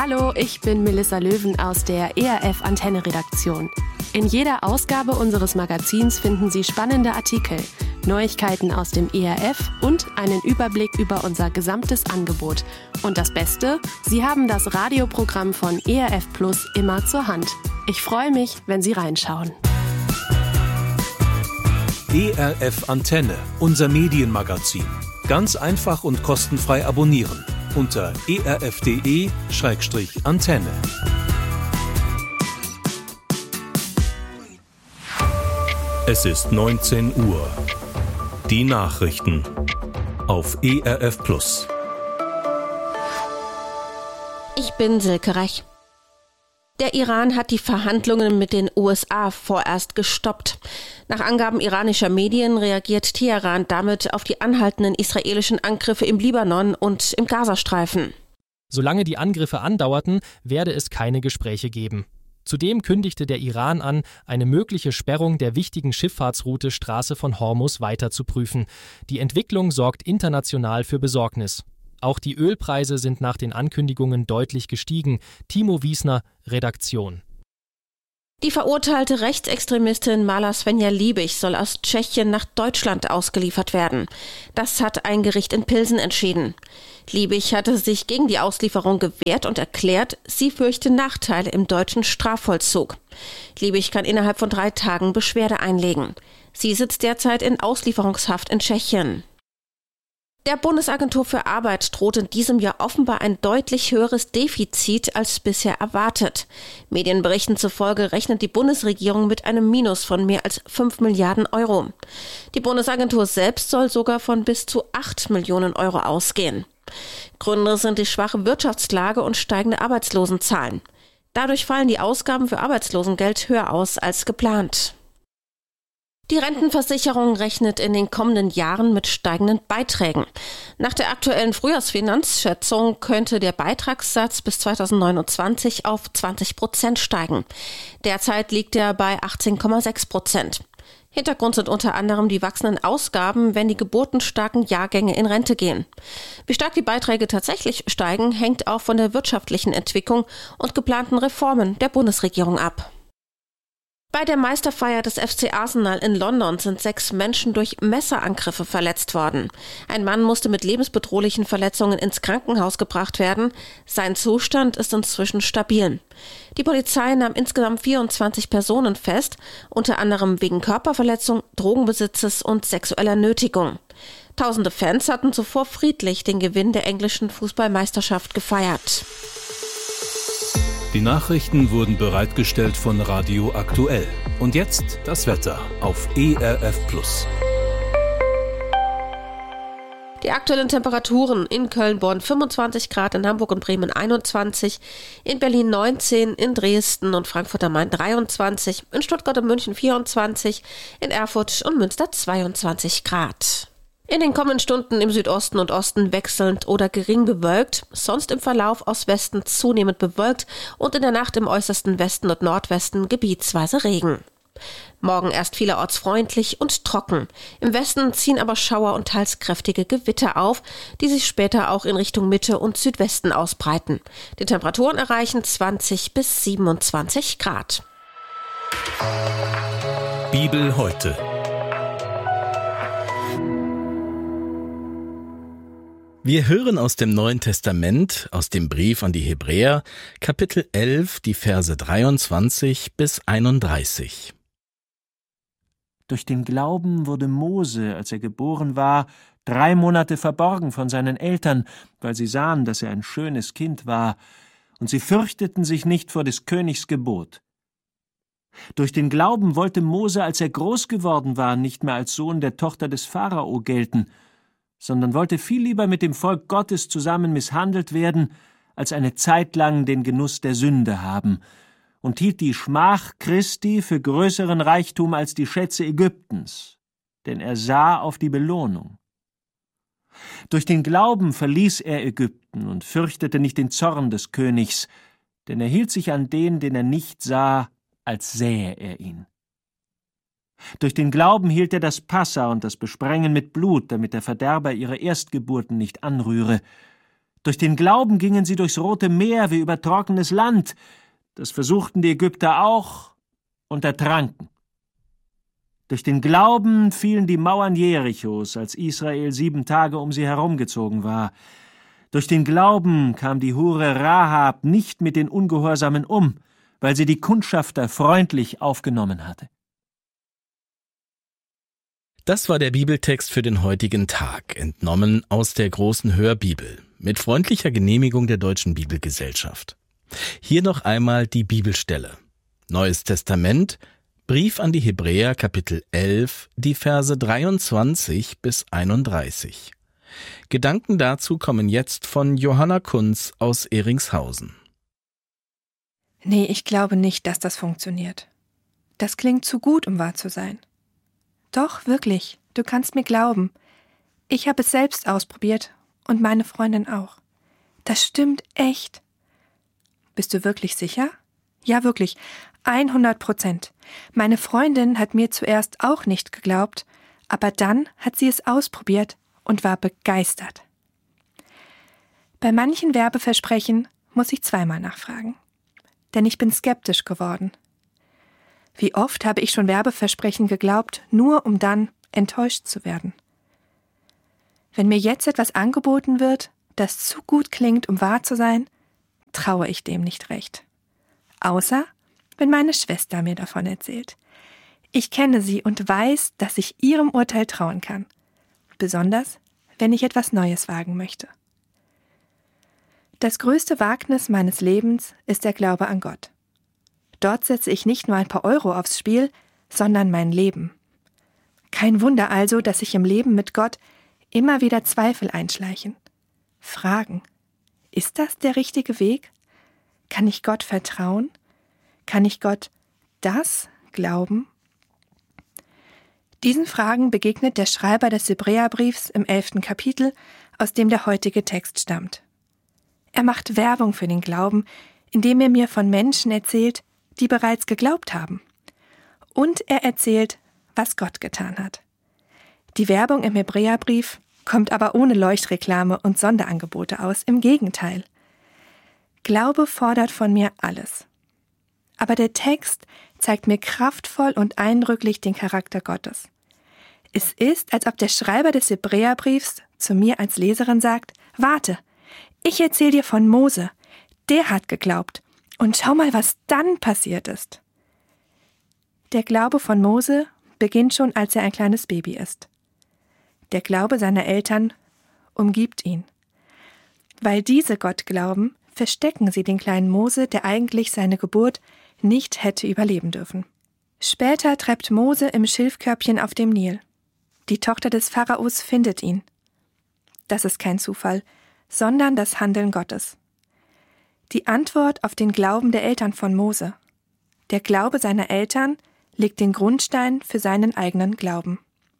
Hallo, ich bin Melissa Löwen aus der ERF Antenne-Redaktion. In jeder Ausgabe unseres Magazins finden Sie spannende Artikel, Neuigkeiten aus dem ERF und einen Überblick über unser gesamtes Angebot. Und das Beste, Sie haben das Radioprogramm von ERF Plus immer zur Hand. Ich freue mich, wenn Sie reinschauen. ERF Antenne, unser Medienmagazin. Ganz einfach und kostenfrei abonnieren unter erf.de/Antenne. Es ist 19 Uhr. Die Nachrichten auf ERF Plus. Ich bin Silke Rech. Der Iran hat die Verhandlungen mit den USA vorerst gestoppt. Nach Angaben iranischer Medien reagiert Teheran damit auf die anhaltenden israelischen Angriffe im Libanon und im Gazastreifen. Solange die Angriffe andauerten, werde es keine Gespräche geben. Zudem kündigte der Iran an, eine mögliche Sperrung der wichtigen Schifffahrtsroute Straße von Hormuz weiter zu prüfen. Die Entwicklung sorgt international für Besorgnis. Auch die Ölpreise sind nach den Ankündigungen deutlich gestiegen. Timo Wiesner, Redaktion. Die verurteilte Rechtsextremistin Mala Svenja Liebig soll aus Tschechien nach Deutschland ausgeliefert werden. Das hat ein Gericht in Pilsen entschieden. Liebig hatte sich gegen die Auslieferung gewehrt und erklärt, sie fürchte Nachteile im deutschen Strafvollzug. Liebig kann innerhalb von 3 Tagen Beschwerde einlegen. Sie sitzt derzeit in Auslieferungshaft in Tschechien. Der Bundesagentur für Arbeit droht in diesem Jahr offenbar ein deutlich höheres Defizit als bisher erwartet. Medienberichten zufolge rechnet die Bundesregierung mit einem Minus von mehr als 5 Milliarden Euro. Die Bundesagentur selbst soll sogar von bis zu 8 Millionen Euro ausgehen. Gründe sind die schwache Wirtschaftslage und steigende Arbeitslosenzahlen. Dadurch fallen die Ausgaben für Arbeitslosengeld höher aus als geplant. Die Rentenversicherung rechnet in den kommenden Jahren mit steigenden Beiträgen. Nach der aktuellen Frühjahrsfinanzschätzung könnte der Beitragssatz bis 2029 auf 20% steigen. Derzeit liegt er bei 18,6%. Hintergrund sind unter anderem die wachsenden Ausgaben, wenn die geburtenstarken Jahrgänge in Rente gehen. Wie stark die Beiträge tatsächlich steigen, hängt auch von der wirtschaftlichen Entwicklung und geplanten Reformen der Bundesregierung ab. Bei der Meisterfeier des FC Arsenal in London sind 6 Menschen durch Messerangriffe verletzt worden. Ein Mann musste mit lebensbedrohlichen Verletzungen ins Krankenhaus gebracht werden. Sein Zustand ist inzwischen stabil. Die Polizei nahm insgesamt 24 Personen fest, unter anderem wegen Körperverletzung, Drogenbesitzes und sexueller Nötigung. Tausende Fans hatten zuvor friedlich den Gewinn der englischen Fußballmeisterschaft gefeiert. Die Nachrichten wurden bereitgestellt von Radio Aktuell. Und jetzt das Wetter auf ERF Plus. Die aktuellen Temperaturen: in Köln, Bonn 25 Grad, in Hamburg und Bremen 21, in Berlin 19, in Dresden und Frankfurt am Main 23, in Stuttgart und München 24, in Erfurt und Münster 22 Grad. In den kommenden Stunden im Südosten und Osten wechselnd oder gering bewölkt, sonst im Verlauf aus Westen zunehmend bewölkt und in der Nacht im äußersten Westen und Nordwesten gebietsweise Regen. Morgen erst vielerorts freundlich und trocken. Im Westen ziehen aber Schauer und teils kräftige Gewitter auf, die sich später auch in Richtung Mitte und Südwesten ausbreiten. Die Temperaturen erreichen 20 bis 27 Grad. Bibel heute. Wir hören aus dem Neuen Testament, aus dem Brief an die Hebräer, Kapitel 11, die Verse 23 bis 31. Durch den Glauben wurde Mose, als er geboren war, 3 Monate verborgen von seinen Eltern, weil sie sahen, dass er ein schönes Kind war, und sie fürchteten sich nicht vor des Königs Gebot. Durch den Glauben wollte Mose, als er groß geworden war, nicht mehr als Sohn der Tochter des Pharao gelten, sondern wollte viel lieber mit dem Volk Gottes zusammen misshandelt werden, als eine Zeit lang den Genuss der Sünde haben, und hielt die Schmach Christi für größeren Reichtum als die Schätze Ägyptens, denn er sah auf die Belohnung. Durch den Glauben verließ er Ägypten und fürchtete nicht den Zorn des Königs, denn er hielt sich an den er nicht sah, als sähe er ihn. Durch den Glauben hielt er das Passa und das Besprengen mit Blut, damit der Verderber ihre Erstgeburten nicht anrühre. Durch den Glauben gingen sie durchs Rote Meer wie über trockenes Land. Das versuchten die Ägypter auch und ertranken. Durch den Glauben fielen die Mauern Jerichos, als Israel 7 Tage um sie herumgezogen war. Durch den Glauben kam die Hure Rahab nicht mit den Ungehorsamen um, weil sie die Kundschafter freundlich aufgenommen hatte. Das war der Bibeltext für den heutigen Tag, entnommen aus der großen Hörbibel, mit freundlicher Genehmigung der Deutschen Bibelgesellschaft. Hier noch einmal die Bibelstelle. Neues Testament, Brief an die Hebräer, Kapitel 11, die Verse 23 bis 31. Gedanken dazu kommen jetzt von Johanna Kunz aus Ehringshausen. Nee, ich glaube nicht, dass das funktioniert. Das klingt zu gut, um wahr zu sein. Doch, wirklich, du kannst mir glauben. Ich habe es selbst ausprobiert und meine Freundin auch. Das stimmt echt. Bist du wirklich sicher? Ja, wirklich, 100%. Meine Freundin hat mir zuerst auch nicht geglaubt, aber dann hat sie es ausprobiert und war begeistert. Bei manchen Werbeversprechen muss ich zweimal nachfragen, denn ich bin skeptisch geworden. Wie oft habe ich schon Werbeversprechen geglaubt, nur um dann enttäuscht zu werden. Wenn mir jetzt etwas angeboten wird, das zu gut klingt, um wahr zu sein, traue ich dem nicht recht. Außer, wenn meine Schwester mir davon erzählt. Ich kenne sie und weiß, dass ich ihrem Urteil trauen kann. Besonders, wenn ich etwas Neues wagen möchte. Das größte Wagnis meines Lebens ist der Glaube an Gott. Dort setze ich nicht nur ein paar Euro aufs Spiel, sondern mein Leben. Kein Wunder also, dass sich im Leben mit Gott immer wieder Zweifel einschleichen. Fragen: Ist das der richtige Weg? Kann ich Gott vertrauen? Kann ich Gott das glauben? Diesen Fragen begegnet der Schreiber des Hebräerbriefs im 11. Kapitel, aus dem der heutige Text stammt. Er macht Werbung für den Glauben, indem er mir von Menschen erzählt, die bereits geglaubt haben. Und er erzählt, was Gott getan hat. Die Werbung im Hebräerbrief kommt aber ohne Leuchtreklame und Sonderangebote aus, im Gegenteil. Glaube fordert von mir alles. Aber der Text zeigt mir kraftvoll und eindrücklich den Charakter Gottes. Es ist, als ob der Schreiber des Hebräerbriefs zu mir als Leserin sagt: Warte, ich erzähle dir von Mose, der hat geglaubt. Und schau mal, was dann passiert ist. Der Glaube von Mose beginnt schon, als er ein kleines Baby ist. Der Glaube seiner Eltern umgibt ihn. Weil diese Gott glauben, verstecken sie den kleinen Mose, der eigentlich seine Geburt nicht hätte überleben dürfen. Später treibt Mose im Schilfkörbchen auf dem Nil. Die Tochter des Pharaos findet ihn. Das ist kein Zufall, sondern das Handeln Gottes. Die Antwort auf den Glauben der Eltern von Mose. Der Glaube seiner Eltern legt den Grundstein für seinen eigenen Glauben.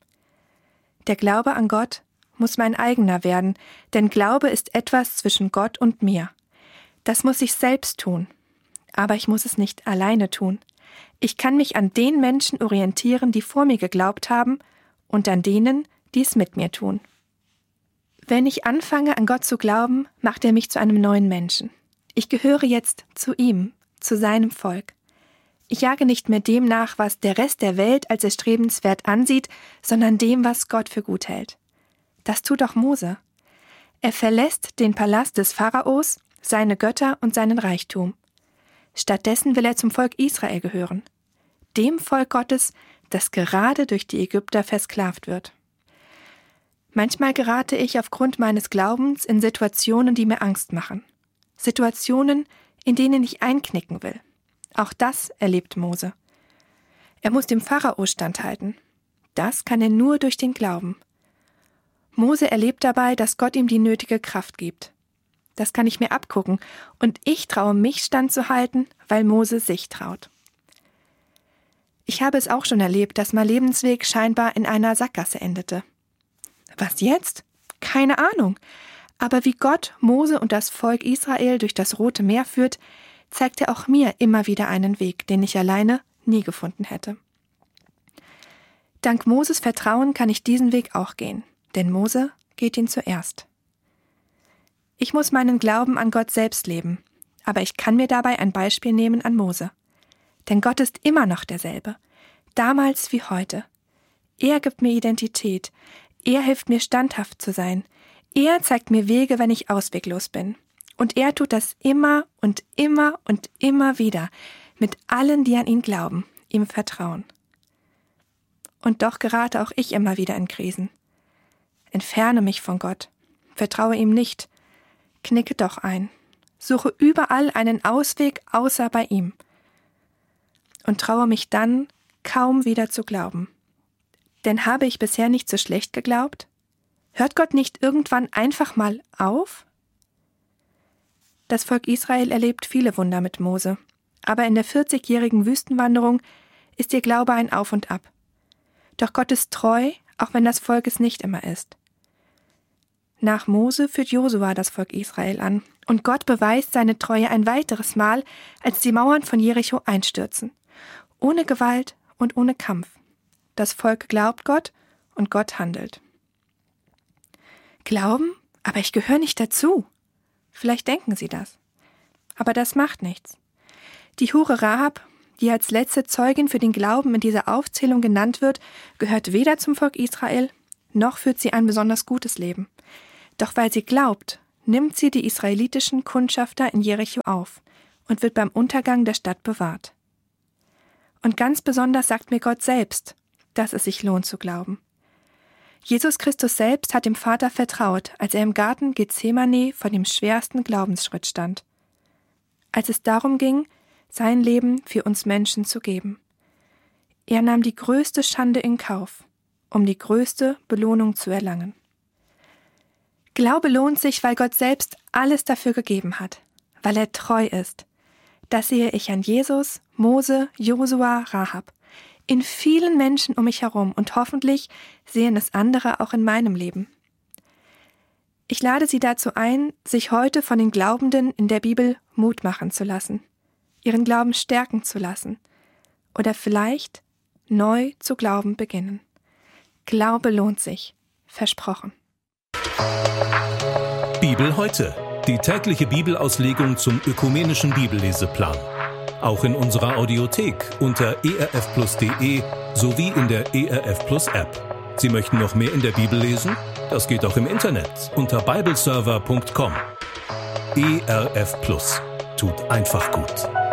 Der Glaube an Gott muss mein eigener werden, denn Glaube ist etwas zwischen Gott und mir. Das muss ich selbst tun. Aber ich muss es nicht alleine tun. Ich kann mich an den Menschen orientieren, die vor mir geglaubt haben, und an denen, die es mit mir tun. Wenn ich anfange, an Gott zu glauben, macht er mich zu einem neuen Menschen. Ich gehöre jetzt zu ihm, zu seinem Volk. Ich jage nicht mehr dem nach, was der Rest der Welt als erstrebenswert ansieht, sondern dem, was Gott für gut hält. Das tut auch Mose. Er verlässt den Palast des Pharaos, seine Götter und seinen Reichtum. Stattdessen will er zum Volk Israel gehören, dem Volk Gottes, das gerade durch die Ägypter versklavt wird. Manchmal gerate ich aufgrund meines Glaubens in Situationen, die mir Angst machen. Situationen, in denen ich einknicken will. Auch das erlebt Mose. Er muss dem Pharao standhalten. Das kann er nur durch den Glauben. Mose erlebt dabei, dass Gott ihm die nötige Kraft gibt. Das kann ich mir abgucken, und ich traue mich standzuhalten, weil Mose sich traut. Ich habe es auch schon erlebt, dass mein Lebensweg scheinbar in einer Sackgasse endete. Was jetzt? Keine Ahnung. Aber wie Gott Mose und das Volk Israel durch das Rote Meer führt, zeigt er auch mir immer wieder einen Weg, den ich alleine nie gefunden hätte. Dank Moses Vertrauen kann ich diesen Weg auch gehen, denn Mose geht ihn zuerst. Ich muss meinen Glauben an Gott selbst leben, aber ich kann mir dabei ein Beispiel nehmen an Mose. Denn Gott ist immer noch derselbe, damals wie heute. Er gibt mir Identität, er hilft mir standhaft zu sein, er zeigt mir Wege, wenn ich ausweglos bin. Und er tut das immer und immer und immer wieder, mit allen, die an ihn glauben, ihm vertrauen. Und doch gerate auch ich immer wieder in Krisen. Entferne mich von Gott, vertraue ihm nicht, knicke doch ein, suche überall einen Ausweg außer bei ihm und traue mich dann kaum wieder zu glauben. Denn habe ich bisher nicht so schlecht geglaubt? Hört Gott nicht irgendwann einfach mal auf? Das Volk Israel erlebt viele Wunder mit Mose, aber in der 40-jährigen Wüstenwanderung ist ihr Glaube ein Auf und Ab. Doch Gott ist treu, auch wenn das Volk es nicht immer ist. Nach Mose führt Josua das Volk Israel an, und Gott beweist seine Treue ein weiteres Mal, als die Mauern von Jericho einstürzen. Ohne Gewalt und ohne Kampf. Das Volk glaubt Gott und Gott handelt. Glauben? Aber ich gehöre nicht dazu. Vielleicht denken Sie das. Aber das macht nichts. Die Hure Rahab, die als letzte Zeugin für den Glauben in dieser Aufzählung genannt wird, gehört weder zum Volk Israel, noch führt sie ein besonders gutes Leben. Doch weil sie glaubt, nimmt sie die israelitischen Kundschafter in Jericho auf und wird beim Untergang der Stadt bewahrt. Und ganz besonders sagt mir Gott selbst, dass es sich lohnt zu glauben. Jesus Christus selbst hat dem Vater vertraut, als er im Garten Gethsemane vor dem schwersten Glaubensschritt stand. Als es darum ging, sein Leben für uns Menschen zu geben. Er nahm die größte Schande in Kauf, um die größte Belohnung zu erlangen. Glaube lohnt sich, weil Gott selbst alles dafür gegeben hat, weil er treu ist. Das sehe ich an Jesus, Mose, Josua, Rahab, in vielen Menschen um mich herum und hoffentlich sehen es andere auch in meinem Leben. Ich lade Sie dazu ein, sich heute von den Glaubenden in der Bibel Mut machen zu lassen, ihren Glauben stärken zu lassen oder vielleicht neu zu glauben beginnen. Glaube lohnt sich, versprochen. Bibel heute. Die tägliche Bibelauslegung zum ökumenischen Bibelleseplan. Auch in unserer Audiothek unter erfplus.de sowie in der ERF Plus App. Sie möchten noch mehr in der Bibel lesen? Das geht auch im Internet unter bibleserver.com. ERF Plus. Tut einfach gut.